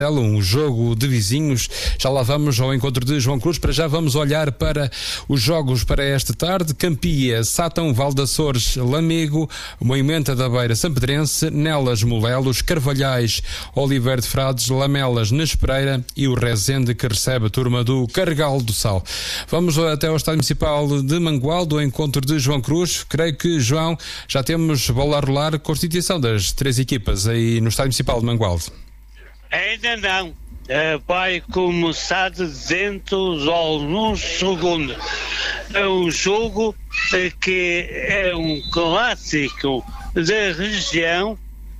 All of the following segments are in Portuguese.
Um jogo de vizinhos. Já lá vamos ao encontro de João Cruz. Para já vamos olhar para os jogos para esta tarde. Campia, Sátão, Val de Açores, Lamego, Moimenta da Beira, Sampedrense, Nelas, Molelos, Carvalhais, Oliveira de Frades, Lamelas, Nespereira e o Rezende, que recebe a turma do Carregal do Sal. Vamos até ao Estádio Municipal de Mangualde, ao encontro de João Cruz. Creio que, João, já temos bola a rolar, constituição das três equipas aí no Estádio Municipal de Mangualde. Ainda não. Vai começar dentro de alguns segundos. É um jogo que é um clássico da região.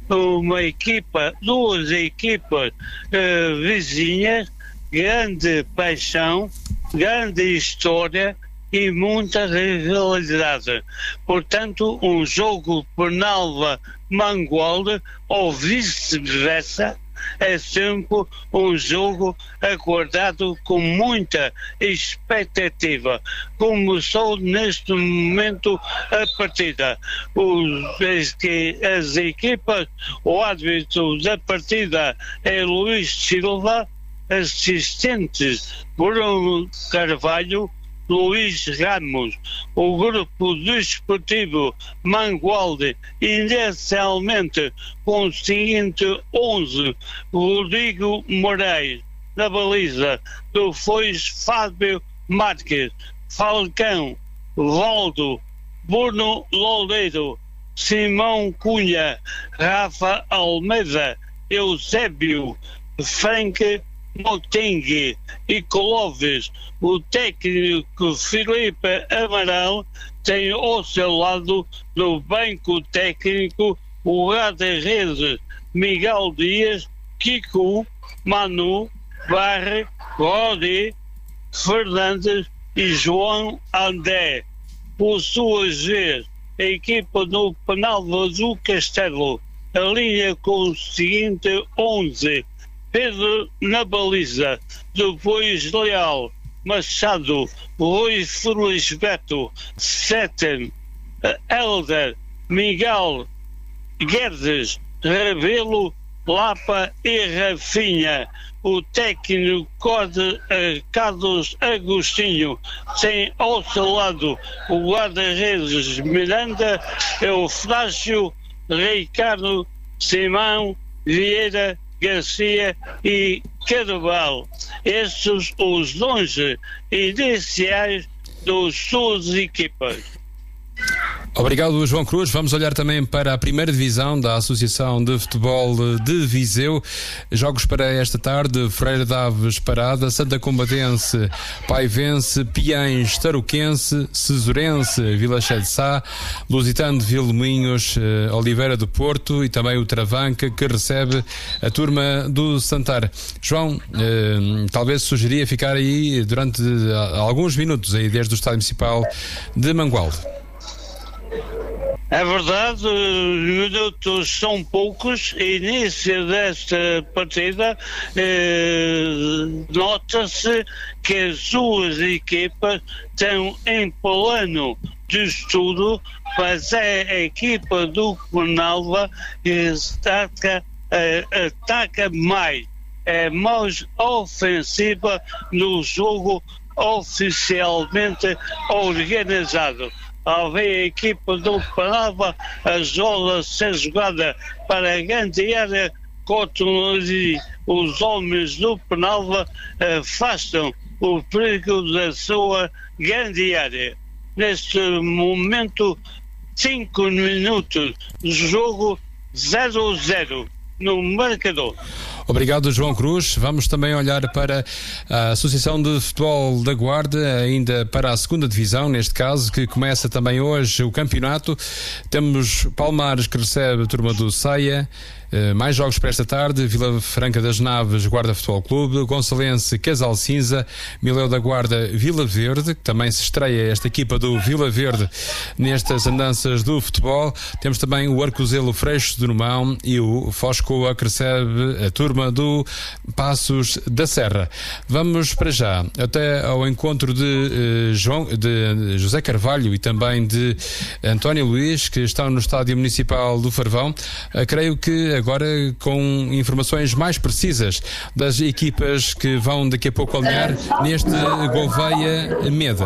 Duas equipas vizinhas, grande paixão, grande história e muita rivalidade. Portanto, um jogo Penalva-Mangualde ou vice-versa é sempre um jogo aguardado com muita expectativa. Começou neste momento a partida. As equipas, o árbitro da partida é Luís Silva, assistentes Bruno Carvalho, Luís Ramos. O grupo desportivo Mangualde, inicialmente com o seguinte 11: Rodrigo Moraes, na baliza, depois Fábio Marques, Falcão, Valdo, Bruno Loureiro, Simão Cunha, Rafa Almeida, Eusébio, Frank Motengue e Clovis. O técnico Filipe Amaral tem ao seu lado, no banco técnico, o guarda-redes Miguel Dias, Kiko, Manu, Barre, Rodi, Fernandes e João André. Por sua vez, a equipa do Penalva do Castelo alinha com o seguinte 11: Pedro na baliza, depois Leal, Machado, Rui Felisberto, Setten, Helder, Miguel, Guedes, Rebelo, Lapa e Rafinha. O técnico Carlos Agostinho tem ao seu lado o guarda-redes Miranda, Eufrágio, Ricardo, Simão, Vieira, Garcia e Carvalho. Estes os 11 iniciais das suas equipas. Obrigado, João Cruz. Vamos olhar também para a primeira divisão da Associação de Futebol de Viseu. Jogos para esta tarde: Freira de Aves, Parada, Santa Combadense, Paivense, Piães, Tarouquense, Cesurense, Vila Cheia de Sá, Lusitano de Vilmoinhos, Oliveira do Porto e também o Travanca, que recebe a turma do Santar. João, talvez sugeria ficar aí durante alguns minutos aí desde o Estádio Municipal de Mangualde. É verdade, os minutos são poucos. Início desta partida, nota-se que as duas equipas estão em plano de estudo, mas é a equipa do Penalva que ataca mais, é mais ofensiva no jogo oficialmente organizado. Ao ver a equipa do Penalva, a joga ser jogada para a grande área, os homens do Penalva afastam o perigo da sua grande área. Neste momento, 5 minutos de jogo, 0-0 no marcador. Obrigado, João Cruz. Vamos também olhar para a Associação de Futebol da Guarda, ainda para a segunda divisão, neste caso, que começa também hoje o campeonato. Temos Palmares, que recebe a turma do Saia. Mais jogos para esta tarde: Vila Franca das Naves, Guarda Futebol Clube, Gonçalense, Casal Cinza, Mileu da Guarda, Vila Verde, que também se estreia esta equipa do Vila Verde nestas andanças do futebol. Temos também o Arcozelo Freixo de Numão e o Foscoa, que recebe a turma turma do Paços da Serra. Vamos para já até ao encontro de José Carvalho e também de António Luís, que estão no Estádio Municipal do Farvão. Creio que agora com informações mais precisas das equipas que vão daqui a pouco alinhar neste Gouveia-Meda.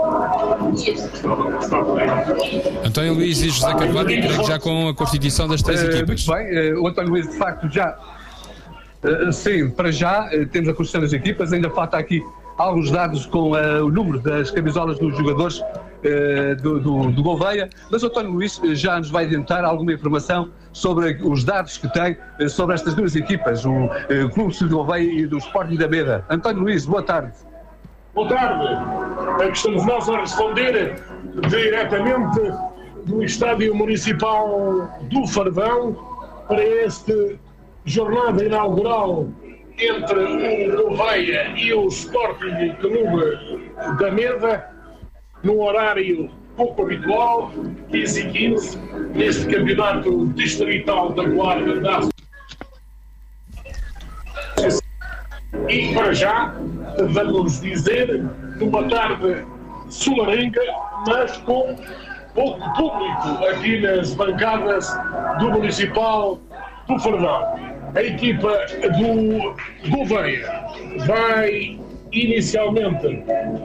António Luís e José Carvalho, creio que já com a constituição das três equipas. Muito bem, o António Luís de facto já, sim, para já temos a constituição das equipas, ainda falta aqui alguns dados com o número das camisolas dos jogadores do Gouveia, mas o António Luís já nos vai adiantar alguma informação sobre os dados que tem sobre estas duas equipas, o Clube de Gouveia e do Sporting da Meda. António Luís, boa tarde. Boa tarde. Aqui estamos nós a responder diretamente do Estádio Municipal do Farvão para esta jornada inaugural entre o Gouveia e o Sporting Clube da Meda, num horário pouco habitual, 15h15, neste campeonato distrital da Guarda da. E para já, vamos dizer, numa tarde solarenga, mas com pouco público aqui nas bancadas do Municipal do Farvão. A equipa do Gouveia vai inicialmente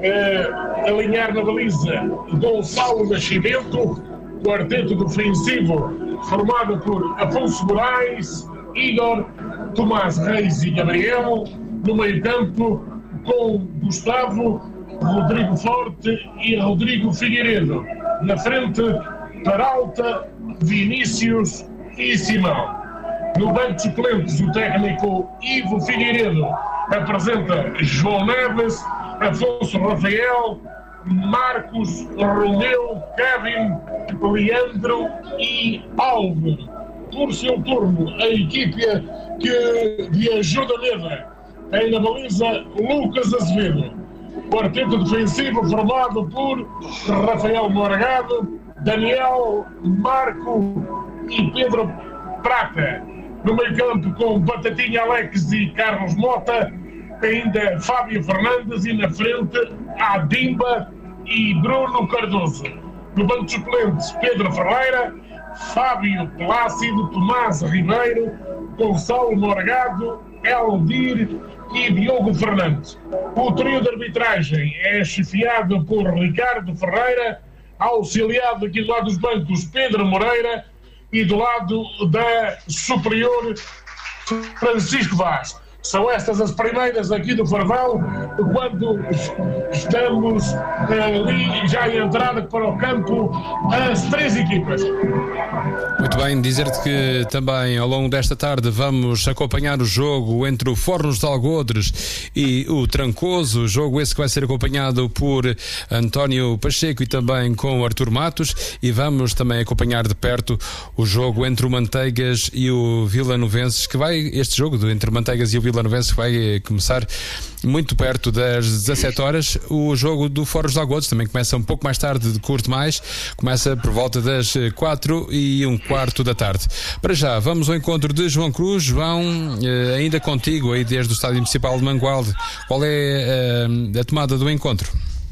alinhar na baliza Gonçalo Nascimento, quarteto defensivo formado por Afonso Moraes, Igor, Tomás Reis e Gabriel, no meio-campo com Gustavo, Rodrigo Forte e Rodrigo Figueiredo. Na frente, Peralta, Vinícius e Simão. No banco de suplentes, o técnico Ivo Figueiredo apresenta João Neves, Afonso Rafael, Marcos, Romeu, Kevin, Leandro e Álvaro. Por seu turno, a equipe que viajou da Meda tem na baliza Lucas Azevedo. Quarteto defensivo formado por Rafael Morgado, Daniel, Marco e Pedro Prata. No meio-campo com Batatinha Alex e Carlos Mota, ainda Fábio Fernandes e na frente Adimba e Bruno Cardoso. No banco de suplentes, Pedro Ferreira, Fábio Plácido, Tomás Ribeiro, Gonçalo Morgado, Eldir e Diogo Fernandes. O trio de arbitragem é chefiado por Ricardo Ferreira, auxiliado aqui do lado dos bancos Pedro Moreira e do lado da superior Francisco Vaz. São estas as primeiras aqui do Farvão, quando estamos ali já em entrada para o campo as três equipas. Muito bem, dizer-te que também ao longo desta tarde vamos acompanhar o jogo entre o Fornos de Algodres e o Trancoso, jogo esse que vai ser acompanhado por António Pacheco e também com o Artur Matos, e vamos também acompanhar de perto o jogo entre o Manteigas e o Vilanovenses, que vai, este jogo entre o Manteigas e o Vilanovenses vai começar muito perto das 17 horas. O jogo do Fornos de Algodres também começa um pouco mais tarde, de curto mais, começa por volta das 4:15 da tarde. Para já, vamos ao encontro de João Cruz. João, ainda contigo aí desde o Estádio Municipal de Mangualde, qual é a tomada do encontro?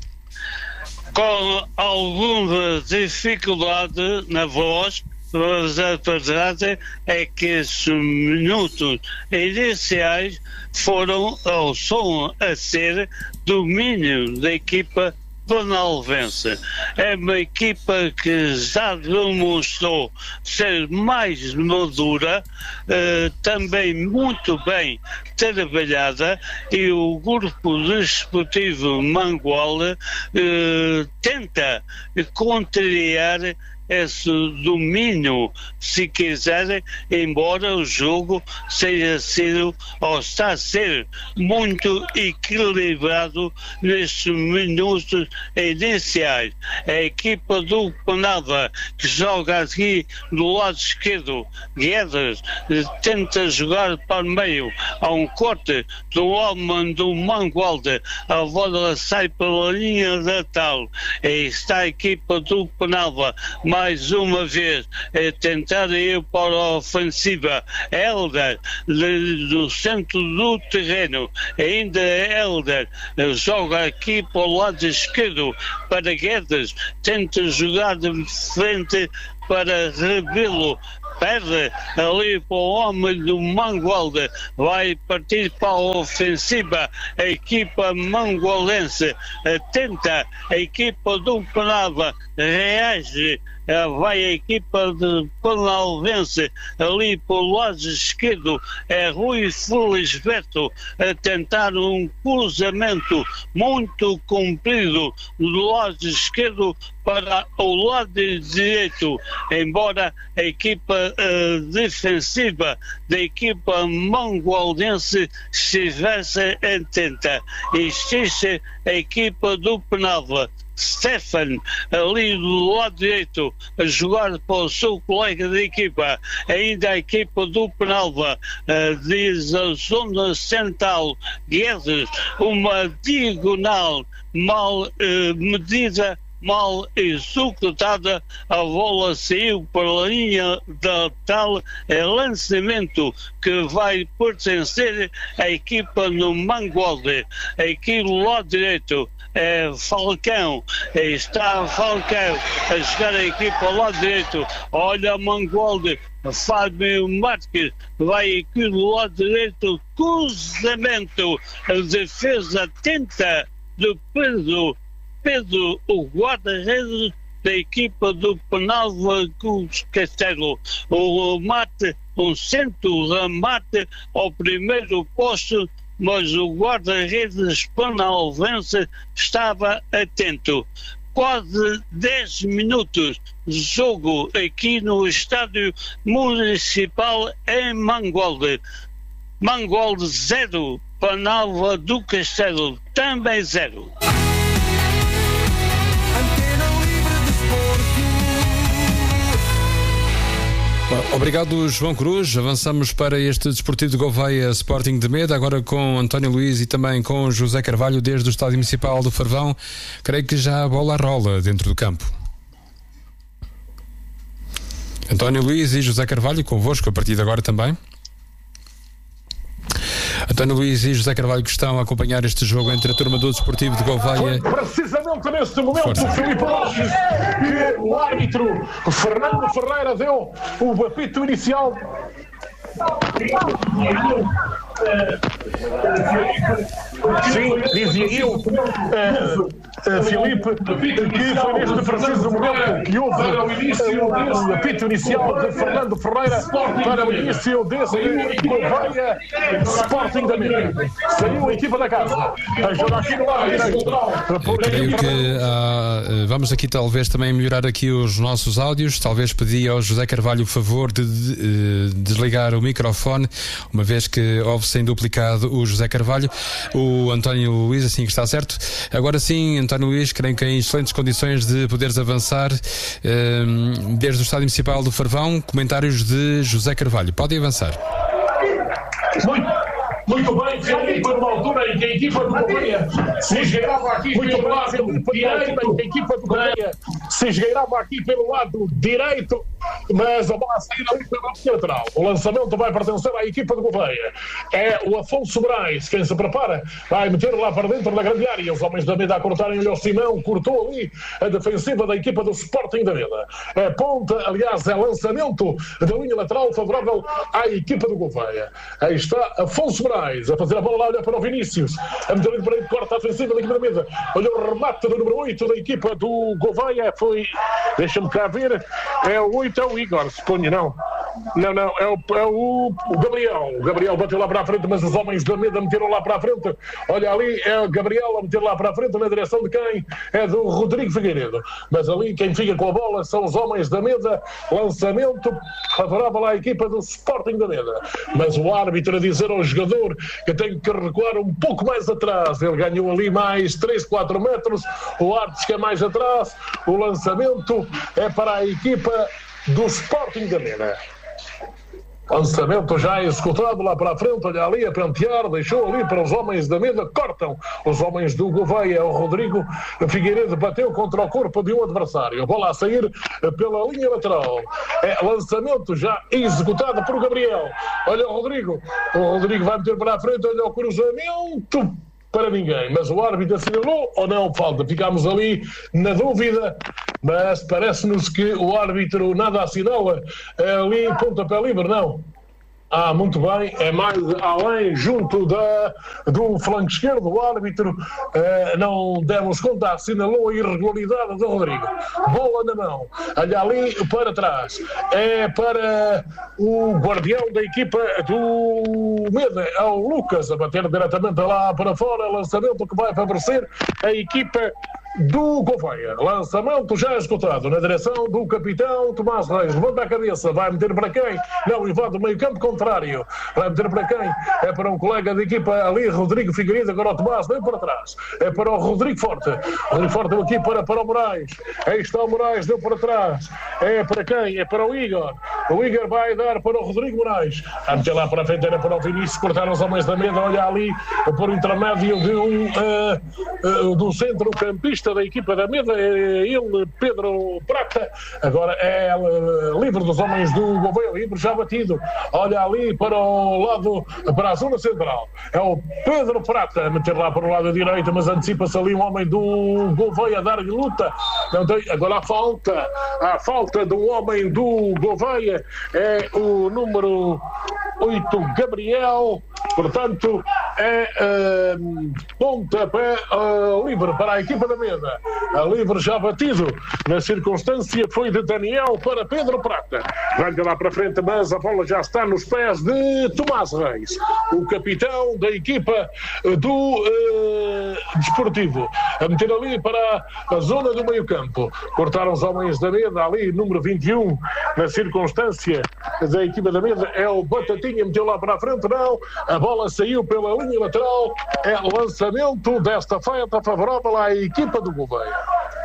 Com alguma dificuldade na voz, mas a verdade é que esses minutos iniciais foram ou são a ser domínio da equipa bonalvense. É uma equipa que já demonstrou ser mais madura, também muito bem trabalhada, e o grupo desportivo Mangualde tenta contrariar esse domínio, se quiserem, embora o jogo seja sido ou está a ser muito equilibrado nestes minutos iniciais. A equipa do Penalva, que joga aqui do lado esquerdo, Guedes, tenta jogar para o meio, há um corte do homem do Mangualde, a bola sai pela linha da tal, e está a equipa do Penalva mais uma vez tentar ir para a ofensiva. Helder do centro do terreno, ainda Helder joga aqui para o lado esquerdo para Guedes, tenta jogar de frente para Rebelo, perde ali para o homem do Mangualde, vai partir para a ofensiva a equipa mangualense, tenta a equipa do Penalva, reage, vai a equipa de Penalvense ali para o lado esquerdo, é Rui Felisberto a tentar um cruzamento muito comprido do lado esquerdo para o lado direito, embora a equipa defensiva da equipa mangualdense estivesse atenta. Existe a equipa do Penalva, Stefan ali do lado direito a jogar para o seu colega de equipa, ainda a equipa do Penalva diz a zona central, Guedes, uma diagonal mal medida, mal executada, a bola saiu para a linha da tal lançamento que vai pertencer à equipa no Mangualde. Aqui do lado direito é Falcão, está Falcão a jogar a equipa ao lado direito, olha Mangualde, Fábio Marques vai aqui do lado direito, cruzamento, a defesa tenta de Pedro, o guarda-redes da equipa do Penalva Castelo. O remate, um centro remate ao primeiro posto, mas o guarda-redes penalvense estava atento. Quase 10 minutos de jogo aqui no Estádio Municipal em Mangualde. Mangualde 0, Penalva do Castelo também 0. Obrigado, João Cruz. Avançamos para este Desportivo de Gouveia Sporting de Meda, agora com António Luís e também com José Carvalho desde o Estádio Municipal do Farvão. Creio que já a bola rola dentro do campo. António Luís e José Carvalho convosco a partir de agora também. António Luís e José Carvalho que estão a acompanhar este jogo entre a turma do Desportivo de Gouveia. Precisamente neste momento, Filipe Borges, que o árbitro Fernando Ferreira deu o apito inicial. Sim, dizia eu, Filipe, que foi neste preciso momento que houve o apito inicial de Fernando Ferreira para o início deste Gouveia Sporting da Meda. Saiu a equipa da casa a jogar aqui no lado direito. Creio que vamos aqui talvez também melhorar aqui os nossos áudios. Talvez pedir ao José Carvalho o favor de desligar o microfone, uma vez que houve sem duplicado o José Carvalho. O António Luís, assim que está certo. Agora sim, António Luís, creio que em excelentes condições de poderes avançar desde o Estádio Municipal do Farvão. Comentários de José Carvalho. Pode avançar. Muito bem, Filipe, numa altura em que a equipa do Gouveia se esgueirava aqui pelo lado direito, mas a bola saída ali pela lateral. O lançamento vai pertencer à equipa do Gouveia. É o Afonso Braz quem se prepara, vai meter lá para dentro da grande área. Os homens da Meda a cortarem-lhe ao Simão, cortou ali a defensiva da equipa do Sporting da Meda. É ponta, aliás, é lançamento da linha lateral favorável à equipa do Gouveia. Aí está Afonso Braz a fazer a bola lá, olha para o Vinícius, a meter ali para ele, corta a defensiva da equipa da Meda. Olha o remate do número 8 da equipa do Gouveia, foi, deixa-me cá ver, é o 8, é o Igor, suponho, não, é o Gabriel. O Gabriel bateu lá para a frente, mas os homens da Meda meteram lá para a frente. Olha ali, é o Gabriel a meter lá para a frente, na direção de quem? É do Rodrigo Figueiredo. Mas ali quem fica com a bola são os homens da Meda. Lançamento favorável à equipa do Sporting da Meda. Mas o árbitro a dizer ao jogador que tem que recuar um pouco mais atrás. Ele ganhou ali mais 3, 4 metros. O árbitro que é mais atrás. O lançamento é para a equipa do Sporting da Meda. Lançamento já executado lá para a frente, olha ali a pentear, deixou ali para os homens da mesa, cortam os homens do Gouveia. O Rodrigo Figueiredo bateu contra o corpo de um adversário. A bola a sair pela linha lateral. É lançamento já executado por Gabriel. Olha o Rodrigo vai meter para a frente, olha o cruzamento. Para ninguém, mas o árbitro assinalou ou não falta? Ficámos ali na dúvida, mas parece-nos que o árbitro nada assinala ali em pontapé livre, não? Muito bem, é mais além, junto do flanco esquerdo, o árbitro não demos conta, assinalou a irregularidade do Rodrigo. Bola na mão, olha ali para trás, é para o guardião da equipa do Meda, é o Lucas, a bater diretamente lá para fora, lançamento que vai favorecer a equipa do Gouveia. Lançamento já escutado na direção do capitão Tomás Reis. Levanta a cabeça, vai meter para quem? Não, invade o meio campo contrário. Vai meter para quem? É para um colega da equipa ali, Rodrigo Figueiredo. Agora o Tomás vem para trás. É para o Rodrigo Forte. Rodrigo Forte deu aqui para o Moraes. Aí está o Moraes, deu para trás. É para quem? É para o Igor. O Igor vai dar para o Rodrigo Moraes. A meter lá para a frente, era para o Vinícius. Cortaram os homens da mesa. Olha ali por intermédio do centro-campista da equipa da mesa, ele, Pedro Prata, agora é livre dos homens do Gouveia, livre já batido, olha ali para o lado, para a zona central, é o Pedro Prata a meter lá para o lado direito, mas antecipa-se ali um homem do Gouveia a dar-lhe luta, não tem, agora a falta do homem do Gouveia é o número 8, Gabriel, portanto é pontapé livre para a equipa da mesa. A livre já batido na circunstância foi de Daniel para Pedro Prata. Vai lá para frente, mas a bola já está nos pés de Tomás Reis, o capitão da equipa do Desportivo, a meter ali para a zona do meio campo. Cortaram os homens da mesa ali, número 21, na circunstância da equipa da mesa, é o Batatinha, meteu lá para a frente, não, a bola saiu pela linha lateral, é lançamento desta feita favorável à equipa do Gouveia.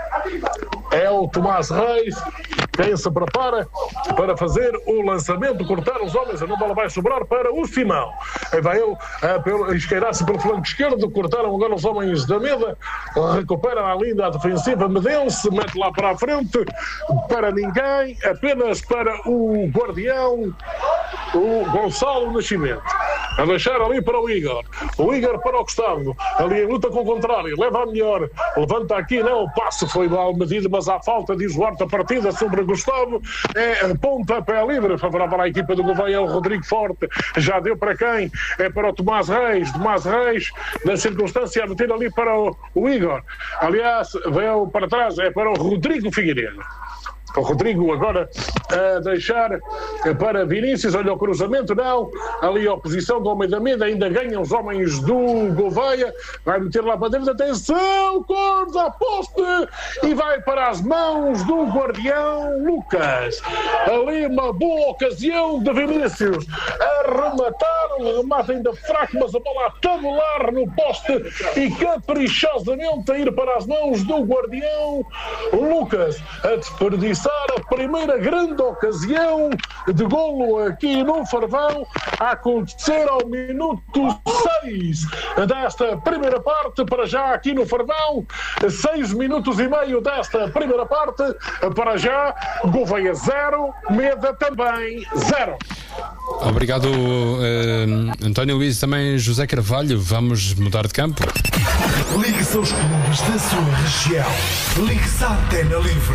É o Tomás Reis quem se prepara para fazer o lançamento, cortar os homens, a bola vai sobrar para o Simão. Aí vai ele esqueirar-se pelo flanco esquerdo, cortaram agora os homens da mesa, recupera a linha defensiva Medense, mete lá para a frente, para ninguém, apenas para o guardião, o Gonçalo Nascimento. A deixar ali para o Igor para o Gustavo, ali em luta com o contrário, leva a melhor, levanta aqui, não, o passe foi mal medido, mas há falta de Duarte a partida sobre Gustavo, é pontapé livre, favorável à equipa do Gouveia, o Rodrigo Forte, já deu para quem? É para o Tomás Reis, na circunstância a meter ali para o Igor, aliás, veio para trás, é para o Rodrigo Figueiredo. O Rodrigo agora a deixar para Vinícius, olha o cruzamento, não, ali a oposição do homem da mesa, ainda ganham os homens do Gouveia, vai meter lá para dentro, atenção, corda a poste, e vai para as mãos do guardião Lucas, ali uma boa ocasião de Vinícius, a rematar, o remate ainda fraco, mas a bola a tabular no poste, e caprichosamente a ir para as mãos do guardião Lucas, a desperdiçar a primeira grande ocasião de golo aqui no Farvão, a acontecer ao minuto 6 desta primeira parte, para já aqui no Farvão, 6 minutos e meio desta primeira parte, para já, Gouveia 0, Meda também 0. Obrigado, António Luís, também José Carvalho. Vamos mudar de campo. Ligue-se aos clubes da sua região. Ligue-se à Antena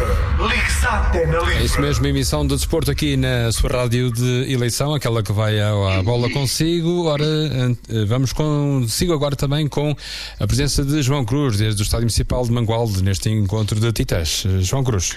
Livre. É isso mesmo, emissão de desporto aqui na sua rádio de eleição, aquela que vai à bola consigo. Ora, vamos consigo agora também com a presença de João Cruz, desde o Estádio Municipal de Mangualde, neste encontro de Titãs. João Cruz.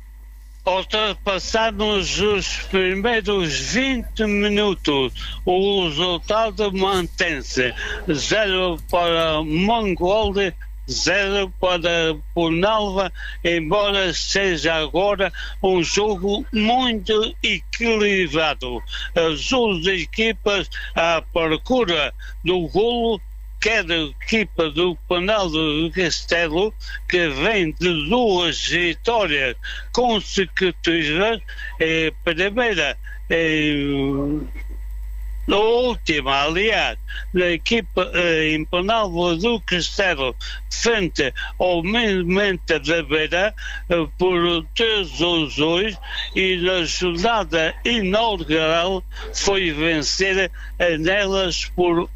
Ultrapassamos os primeiros 20 minutos. O resultado mantém-se. 0 para Mangualde, 0 para Ponalva, embora seja agora um jogo muito equilibrado. As duas equipas à procura do golo, quer a equipa do Panal do Castelo, que vem de 2 vitórias consecutivas, primeira Na última, aliás, na equipa em Penalva do Castelo, frente ao Moimenta da Beira, por 3-2, e na jornada inaugural foi vencer a Nelas por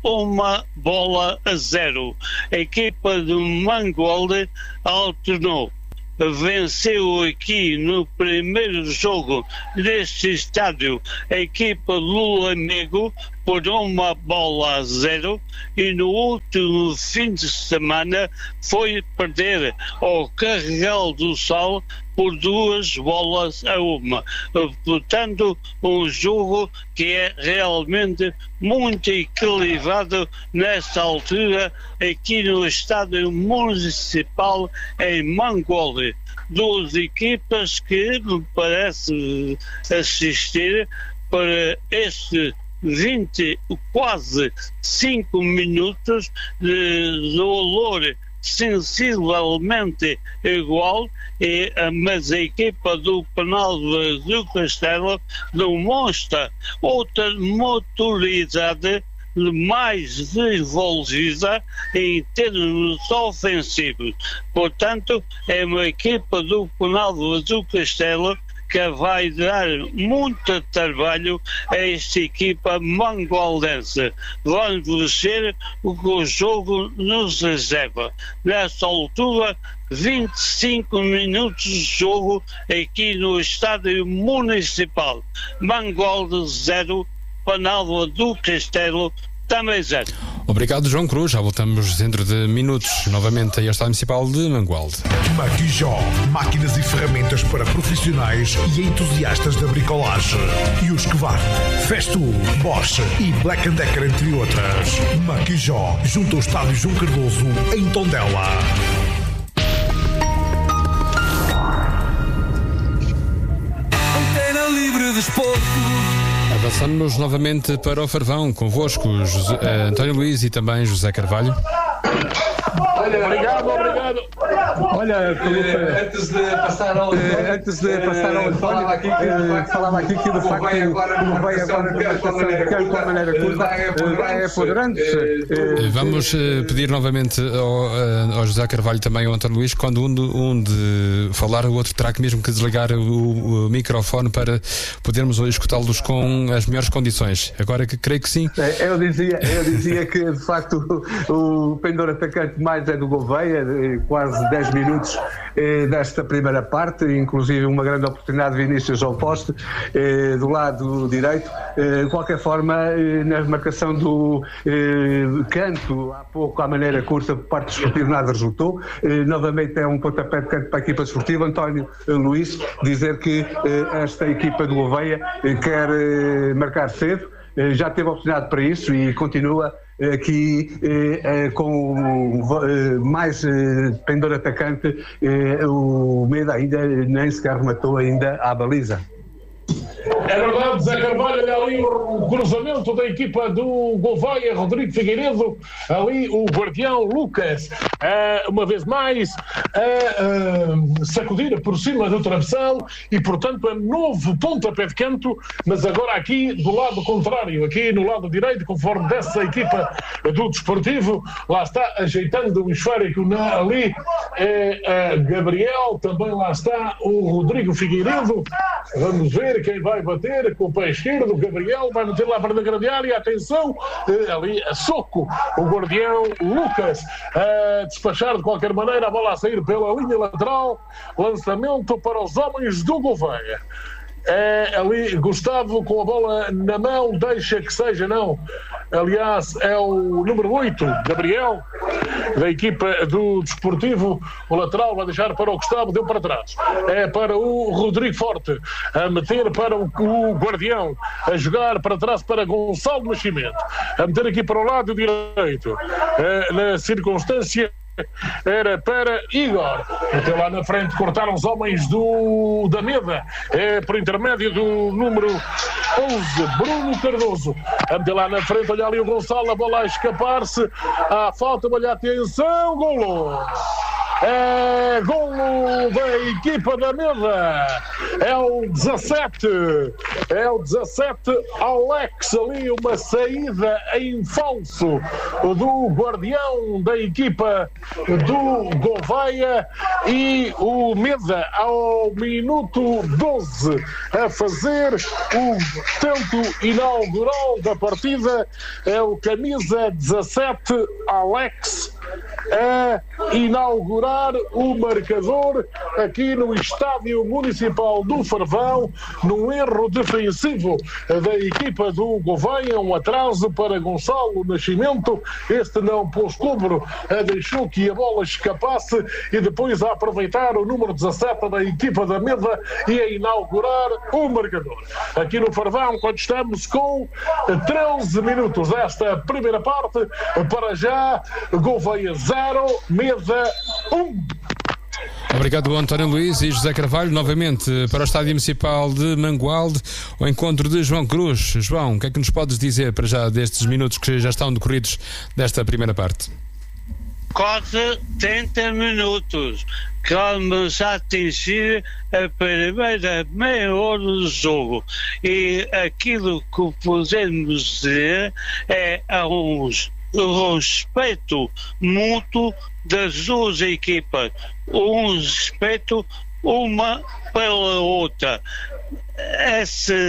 1-0. A equipa do Mangualde alternou. Venceu aqui no primeiro jogo deste estádio a equipa do Lamego por 1-0 e no último fim de semana foi perder ao Carregal do Sal por 2-1. Portanto, um jogo que é realmente muito equilibrado nesta altura aqui no estádio municipal em Mangualde. Duas equipas que me parece assistir para este 20, quase 5 minutos de valor sensivelmente igual, mas a equipa do Penalva do Castelo demonstra outra maturidade mais desenvolvida em termos ofensivos. Portanto, é uma equipa do Penalva do Castelo que vai dar muito trabalho a esta equipa mangualdense. Vamos ver o que o jogo nos reserva. Nesta altura, 25 minutos de jogo aqui no estádio municipal. Mangualde 0, Penalva do Castelo também 0. Obrigado, João Cruz. Já voltamos dentro de minutos novamente a esta municipal de Mangualde. Maquijó, máquinas e ferramentas para profissionais e entusiastas da bricolagem. E os Husqvarna, Festool, Bosch e Black & Decker, entre outras. Maquijó, junto ao estádio João Cardoso, em Tondela. Antena Livre Desporto. Avançamos novamente para o Farvão, convosco António Luís e também José Carvalho. Obrigado. Olha, antes de passar ao António, falava aqui que de facto vai agora numa de maneira curta, é apoderante. Vamos pedir novamente ao José Carvalho e também ao António Luís, quando um de falar, o outro terá que mesmo que desligar o microfone para podermos escutá-los com as melhores condições. Agora que creio que sim. Eu dizia que de facto o pendor atacante mais é do Gouveia, quase 10 minutos desta primeira parte, inclusive uma grande oportunidade de Vinícius ao poste do lado direito. De qualquer forma, na marcação do canto, há pouco à maneira curta por parte do Desportivo nada resultou. Novamente é um pontapé de canto para a equipa desportiva. António Luís dizer que esta equipa do Gouveia quer marcar cedo, já teve a oportunidade para isso e continua aqui com mais pendor atacante. O Meda ainda nem sequer rematou ainda à baliza. É verdade, Zé Carvalho, olha ali o cruzamento da equipa do Gouveia, Rodrigo Figueiredo, ali o guardião Lucas, uma vez mais, sacudir por cima do travessão e, portanto, é novo pontapé de canto, mas agora aqui do lado contrário, aqui no lado direito, conforme dessa equipa do Desportivo, lá está ajeitando o esférico ali, Gabriel, também lá está o Rodrigo Figueiredo. Vamos ver quem vai bater com o pé esquerdo. O Gabriel vai meter lá para a grande área. Atenção, ali a soco o guardião Lucas a despachar de qualquer maneira a bola a sair pela linha lateral. Lançamento para os homens do Gouveia. Ali Gustavo com a bola na mão, deixa que seja, não. Aliás, é o número 8, Gabriel, da equipa do Desportivo. O lateral vai deixar para o Gustavo, deu para trás. É para o Rodrigo Forte, a meter para o guardião, a jogar para trás para Gonçalo Nascimento, a meter aqui para o lado direito. Na circunstância, era para Igor. Até lá na frente cortaram os homens da Meda, por intermédio do número 11, Bruno Cardoso. Até lá na frente, olha ali o Gonçalo, a bola a escapar-se, a falta, olha, atenção, golo! É golo da equipa da Meda. É o 17. É o 17. Alex, ali uma saída em falso do guardião da equipa do Gouveia. E o Meda, ao minuto 12, a fazer o tanto inaugural da partida. É o camisa 17, Alex, a inaugurar o marcador aqui no Estádio Municipal do Farvão, num erro defensivo da equipa do Gouveia, um atraso para Gonçalo Nascimento. Este não pôs cobro, deixou que a bola escapasse e depois a aproveitar o número 17 da equipa da Meda e a inaugurar o marcador. Aqui no Farvão, quando estamos com 13 minutos desta primeira parte, para já, Gouveia 0, Meda 1. Obrigado, António Luís e José Carvalho. Novamente para o Estádio Municipal de Mangualde, o encontro de João Cruz. João, o que é que nos podes dizer para já destes minutos que já estão decorridos desta primeira parte? Quase 30 minutos. Vamos atingir a primeira meia hora do jogo. E aquilo que podemos dizer é um respeito mútuo das duas equipas, um respeito uma pela outra. É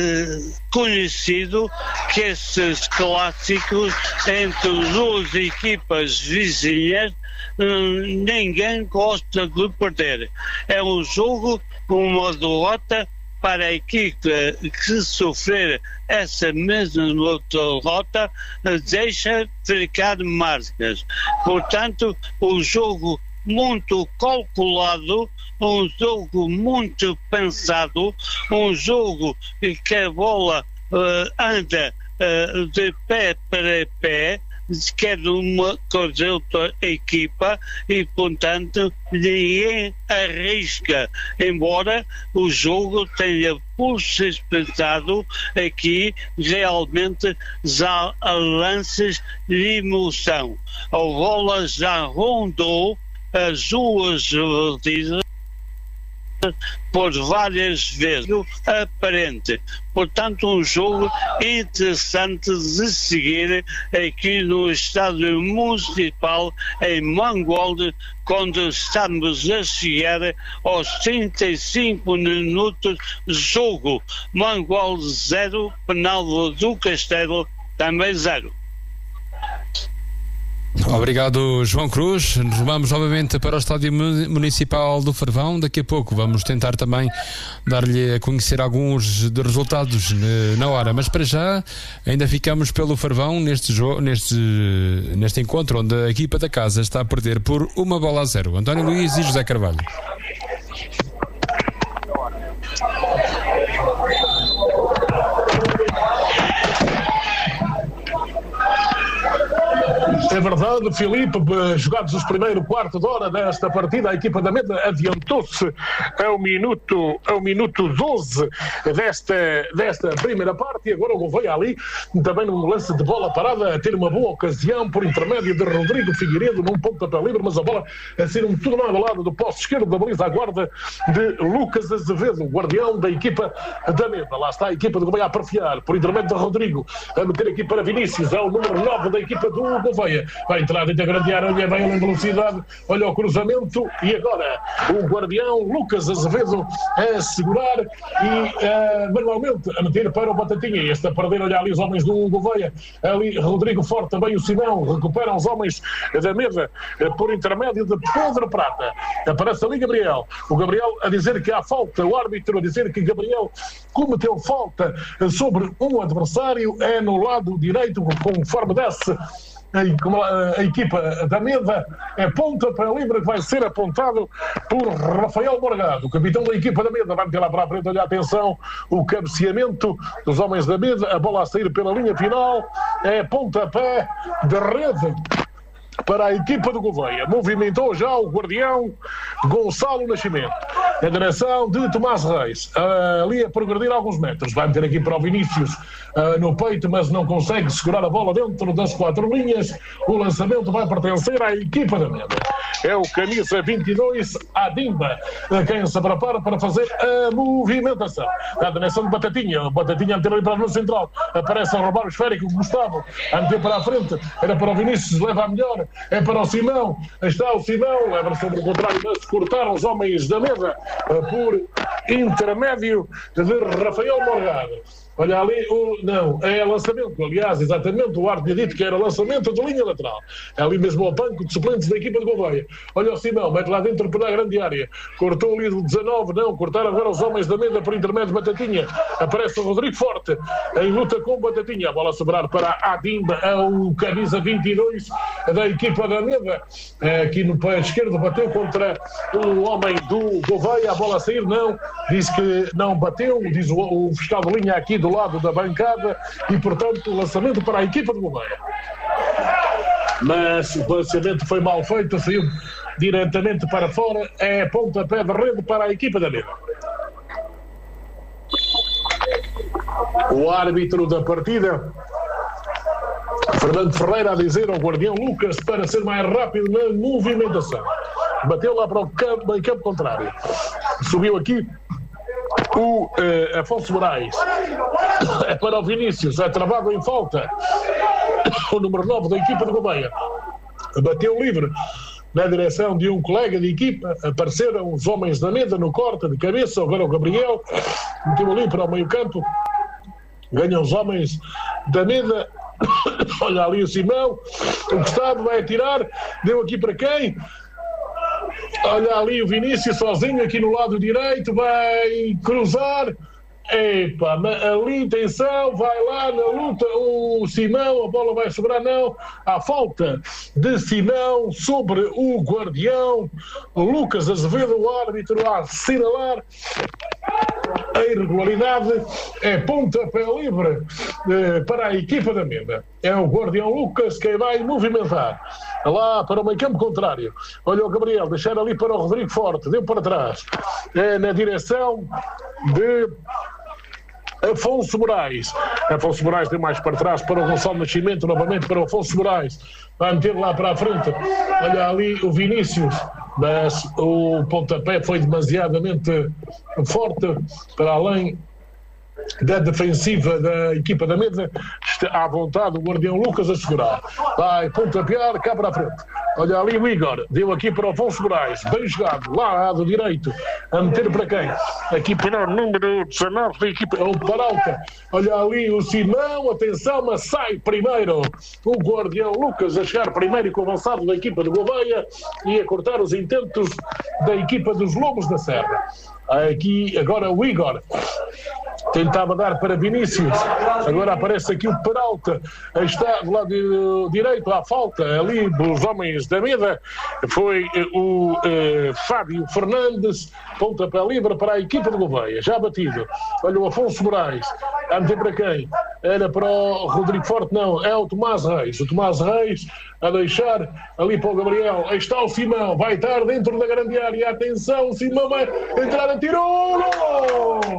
conhecido que esses clássicos entre duas equipas vizinhas ninguém gosta de perder. É um jogo, uma derrota para a equipa que sofrer essa mesma derrota deixa ficar marcas. Portanto, um jogo muito calculado, um jogo muito pensado, um jogo que a bola anda de pé para pé, quer uma coisa outra equipa, e portanto ninguém arrisca, embora o jogo tenha por ser pensado aqui realmente já lances de emoção. A bola já rondou as duas balizas por várias vezes aparente. Portanto, um jogo interessante de seguir aqui no Estádio Municipal em Mangualde, quando estamos a chegar aos 35 minutos de jogo. Mangualde 0, Penalva do Castelo também 0. Obrigado, João Cruz. Vamos novamente para o Estádio Municipal do Farvão. Daqui a pouco vamos tentar também dar-lhe a conhecer alguns de resultados na hora, mas para já ainda ficamos pelo Farvão neste encontro onde a equipa da casa está a perder por 1-0. António Luís e José Carvalho. É verdade, Filipe, jogados os primeiros quarto de hora desta partida, a equipa da Meda adiantou-se ao minuto 12 desta primeira parte, e agora o Gouveia ali, também num lance de bola parada, a ter uma boa ocasião por intermédio de Rodrigo Figueiredo num pontapé livre, mas a bola a ser tudo ao lado do poste esquerdo da baliza à guarda de Lucas Azevedo, guardião da equipa da Meda. Lá está a equipa do Gouveia a perfiar, por intermédio de Rodrigo, a meter aqui para Vinícius, é o número 9 da equipa do Gouveia. Vai entrar dentro da grande área, vai em velocidade, olha o cruzamento, e agora o guardião Lucas Azevedo a segurar e manualmente a meter para o Batatinha. Este a perder, olha ali os homens do Gouveia, ali Rodrigo Forte, também o Simão, recuperam os homens da Meda por intermédio de Pedro Prata. Aparece ali Gabriel, o Gabriel a dizer que há falta, o árbitro a dizer que Gabriel cometeu falta sobre um adversário, é no lado direito, conforme desce a equipa da Meda, é ponta para livre que vai ser apontado por Rafael Morgado, o capitão da equipa da Meda. Vai meter lá para a frente, olha, atenção, o cabeceamento dos homens da Meda, a bola a sair pela linha final, é pontapé de rede para a equipa do Gouveia. Movimentou já o guardião Gonçalo Nascimento, na direção de Tomás Reis, ali a progredir alguns metros. Vai meter aqui para o Vinícius no peito, mas não consegue segurar a bola dentro das quatro linhas. O lançamento vai pertencer à equipa da Meda. é o camisa 22, Adimba, quem se prepara para fazer a movimentação. Na direção de Batatinha, o Batatinha a meter ali para no central, aparece a roubar o esférico, o Gustavo, a meter para a frente, era para o Vinícius, leva a melhor, é para o Simão, está o Simão, leva sobre o contrário, mas cortaram os homens da mesa por intermédio de Rafael Morgado. Olha ali, não, é lançamento, aliás, exatamente, o árbitro tinha dito que era lançamento de linha lateral. É ali mesmo ao banco de suplentes da equipa de Gouveia. Olha o Simão, mete lá dentro para a grande área. Cortou ali do 19, não, cortaram agora os homens da mesa por intermédio de Batatinha. Aparece o Rodrigo Forte em luta com Batatinha. A bola a sobrar para Adimba, o camisa 22 da equipa da Meda. Aqui no pé esquerdo bateu contra o homem do Gouveia. A bola a sair, não, diz que não bateu, diz o fiscal de linha aqui do lado da bancada e, portanto, o lançamento para a equipa de Gouveia. Mas o lançamento foi mal feito, saiu diretamente para fora, é pontapé de rede para a equipa da Meda. O árbitro da partida, Fernando Ferreira, a dizer ao guardião Lucas para ser mais rápido na movimentação. Bateu lá para o meio campo contrário. Subiu aqui o Afonso Moraes, é para o Vinícius, é travado em falta o número 9 da equipa de Gouveia, bateu livre na direção de um colega de equipa, apareceram os homens da mesa no corte de cabeça, agora o Gabriel meteu ali para o meio campo, ganham os homens da mesa. Olha ali o Simão, o Gustavo vai atirar, deu aqui para quem? Olha ali o Vinícius sozinho aqui no lado direito, vai cruzar. Epa, ali atenção, vai lá na luta o Simão, a bola vai sobrar, não. Há falta de Simão sobre o guardião Lucas Azevedo, o árbitro a assinalar a irregularidade. É pontapé livre para a equipa da Meda. É o guardião Lucas quem vai movimentar lá para o meio campo contrário. Olha o Gabriel, deixar ali para o Rodrigo Forte, deu para trás, na direção de Afonso Moraes. Afonso Moraes deu mais para trás para o Gonçalo Nascimento, novamente para o Afonso Moraes, vai meter lá para a frente. Olha ali o Vinícius, mas o pontapé foi demasiadamente forte para além da defensiva da equipa da Meda. Está à vontade o guardião Lucas a segurar, vai pontapear cá para a frente. Olha ali o Igor, deu aqui para o Afonso Moraes, bem jogado, lá do direito, a meter para quem? Aqui para o número 19 da equipa, é o Paralta. Olha ali o Simão, atenção, mas sai primeiro o guardião Lucas a chegar primeiro e com o avançado da equipa de Gouveia e a cortar os intentos da equipa dos Lobos da Serra. Aqui agora o Igor tentava dar para Vinícius, agora aparece aqui o Peralta, está do lado direito à falta ali dos homens da Meda, foi o Fábio Fernandes, pontapé livre para a equipa de Gouveia, já batido. Olha o Afonso Moraes, a meter para quem? Era para o Rodrigo Forte, não, é o Tomás Reis a deixar ali para o Gabriel, aí está o Simão, vai estar dentro da grande área, atenção, o Simão vai entrar a tiro,